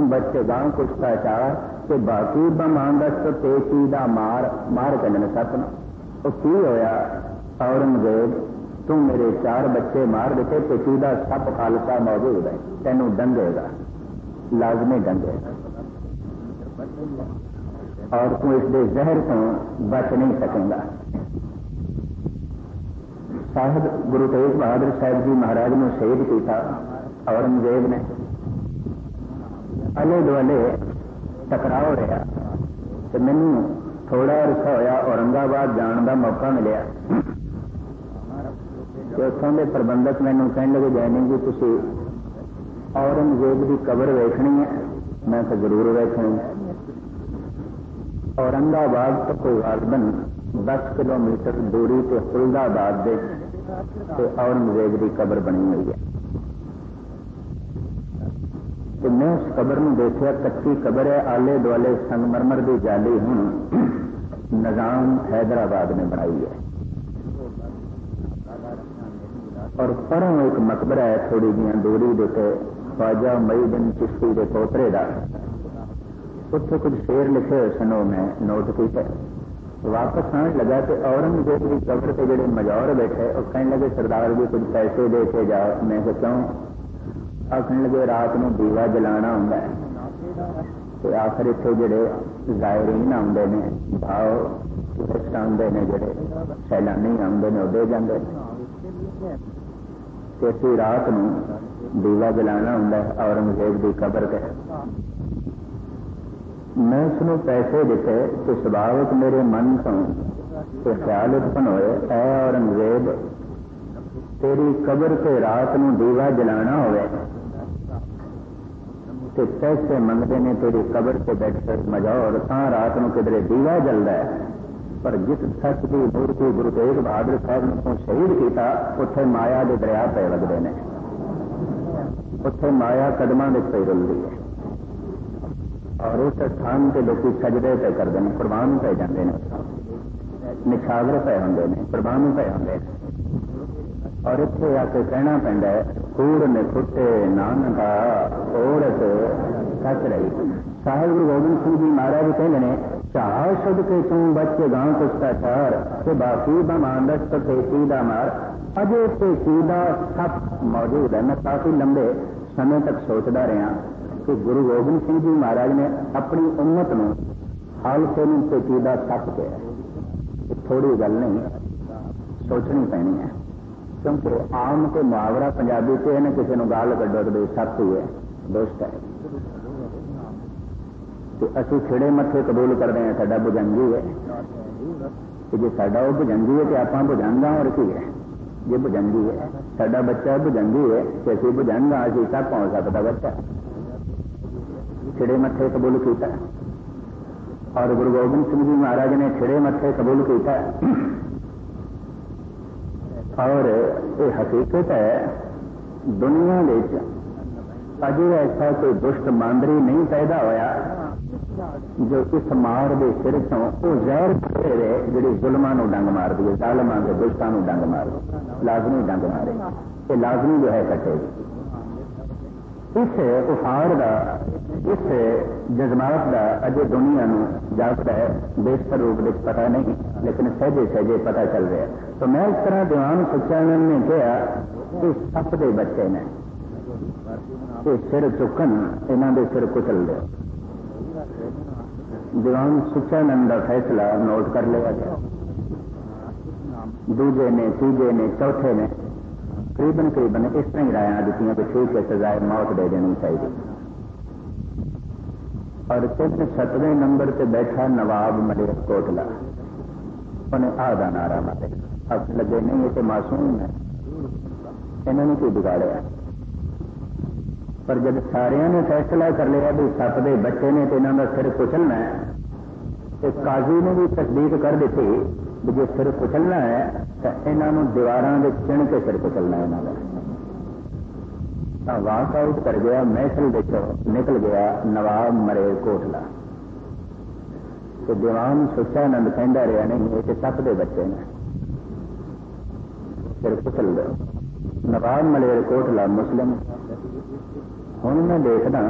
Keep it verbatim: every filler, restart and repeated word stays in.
बच्चे गांव कुछता चार ते बाकी बमांदस्त पेचीदा मार मार कहने सपन वो की होया औरंगजेब तू मेरे चार बच्चे मार देते पेचीदा सप खालसा मौजूद है तेनू डंगेगा लाजमी डंगेगा और तू इस दे जहर तो बच नहीं सकेगा। साहिब गुरु तेग बहादुर साहब जी महाराज ने शहीद किया औरंगजेब ने आले दुआले टकराव रहा तो मैनू थोड़ा अरसा होया औरंगाबाद जाने का मौका मिले उतों के प्रबंधक मैनू कहने लगे जैनी जी तुसी औरंगजेब की कबर वेखनी है। मैं तो जरूर वेखनी है। औरंगाबाद तो कोई गालबन दस किलोमीटर दूरी से फुलदाबाद के औरंगजेब की कबर बनी हुई है। तो मैं उस कबर में देखा कच्ची कबर है आले दुआले संगमरमर की जाली हूं निजाम हैदराबाद ने बनाई है और परों एक मकबरा है थोड़ी जी दूरी देते ख्वाजा मईदन चिश्ती के पोतरे का उत्थे कुछ शेर लिखे हुए सन मैं नोट किया। वापस आने लगा तो औरंगजेब की कबर से जोड़े मजौर बैठे और कहने लगे सरदार जी कुछ पैसे दे के जाओ। मैं क्यों आखने लगे रात में दीवा जलाना होंगे तो आखिर इतने जोड़े जायरीन आते हैं भाव टूरिस्ट आते हैं जोड़े सैलानी आते हैं दे जाते इसी रात में दीवा जलाना होंगे औरंगजेब की कबर से। मैं उसनों पैसे दिते तो स्वाभाविक मेरे मन तो ख्याल उत्पन्न होए ऐ औरंगजेब तेरी कबर से रात में दीवा जलाना होवे तो पैसे मंगते ने तेरी कबर से बैठ कर मजौर ता रात में किधरे दीवा जलता है पर जिस सच की मूर्ति गुरु तेग बहादुर साहब ने तो शहीद किया उत्थे माया के दरिया पे लगते हैं उत्थे माया कदमां में पई रुलदी है और उस स्थान के लोग सजदे पे करते हैं कुर्बान पे जाते हैं निछावर पे होंगे ने कुर्बान पे होंगे और इतने आके कहना पैंदा है कूड़ ने फुटे नानका औरत सच रही। साहिब गुरु गोबिंद सिंह जी महाराज कहते हैं चाह सद के तू बच्चे गांव कुश्ताचार के बाकी बमांदस तो पेचीदा मार अजे पेचीदा सप मौजूद है। मैं काफी लंबे समय तक सोचता रहा कि गुरु गोबिंद सिंह जी महाराज ने अपनी उम्मत में हाल से पेचीदा सप के थोड़ी गल नहीं सोचनी पैनी है क्योंकि आम को मुहावरा पंजाबी से है किसी ने गाल कड्डो तो सप ही है दोस्त है तो असं खिड़े मत्थे कबूल करते हैं साडा भुजंगी है कि जो साडा वो भुजंगी है तो आप भुजंगा और की है जे भुजंगी है साडा बच्चा भुजंगी है तो असं भुजंगा अभी तक पहुंच सकता बच्चा खिड़े मत्थे कबूल किया और गुरु गोबिंद सिंह जी महाराज ने खिड़े मत्थे कबूल किया और ये हकीकत है दुनिया अजे ऐसा कोई दुष्ट मांदरी नहीं पैदा होया जो इस मार के सिर चों वो जहर खड़े रहे जी जुलमां नूं डंग मार दी जालमां के दुष्टां नूं डंग मार लाजमी डंग मारे ये लाजमी जो है कटेगी। इस उफाड़ का इस जज्बात का अजे दुनिया नूं जागता है बेहतर रूप में पता नहीं लेकिन सहजे सहजे पता चल रहा है। तो मैं इस तरह दीवान सच्चानंद ने कहा कि सप के बच्चे ने ये सिर चुकन इन्हों के सिर कुचल दो। दीवान सच्चानंद का फैसला नोट कर लिया गया। दूजे ने तीजे ने चौथे ने करीबन करीबन इस तरह ही राय दी कि ठीक है सजाए मौत दे देनी चाहिए। और फिर सतवें नंबर से बैठा नवाब मलेर कोटला उन्हें आधा नारा मारे अब लगे नहीं ये तो मासूम है इन्होंने कोई बिगाड़िया पर जब सारिया ने फैसला कर लिया भी सप के बच्चे ने तो इन्हों का सिर कुचलना है तो काजी ने भी तस्दीक कर दी भी जो सिर कुचलना है तो इन्हों दीवारों के चिण के सिर कुचलना है इन्हों का वाक आउट कर गया। महफिल देखो निकल गया नवाब मलेर कोटला तो दीवान सच्चानंद कहता रहा नहीं ये तो सप के बच्चे ने सिर कुचल दो। नवाब मलेर कोटला मुस्लिम हूँ मैं देखना